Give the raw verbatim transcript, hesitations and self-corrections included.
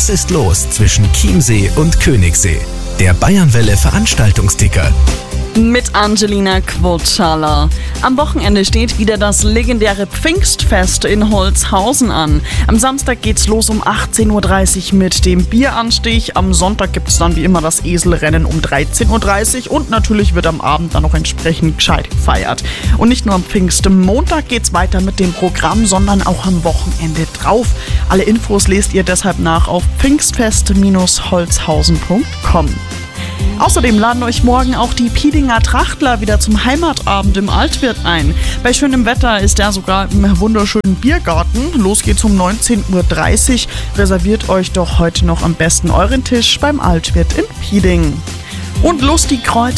Was ist los zwischen Chiemsee und Königssee? Der Bayernwelle Veranstaltungsticker. Mit Angelina Quotschala. Am Wochenende steht wieder das legendäre Pfingstfest in Holzhausen an. Am Samstag geht's los um achtzehn Uhr dreißig mit dem Bieranstich. Am Sonntag gibt's dann wie immer das Eselrennen um dreizehn Uhr dreißig und natürlich wird am Abend dann noch entsprechend gescheit gefeiert. Und nicht nur am Pfingstmontag geht's weiter mit dem Programm, sondern auch am Wochenende drauf. Alle Infos lest ihr deshalb nach auf pfingstfest Bindestrich holzhausen Punkt com. Außerdem laden euch morgen auch die Piedinger Trachtler wieder zum Heimatabend im Altwirt ein. Bei schönem Wetter ist er sogar im wunderschönen Biergarten. Los geht's um neunzehn Uhr dreißig. Reserviert euch doch heute noch am besten euren Tisch beim Altwirt in Pieding. Und lustig Kräuter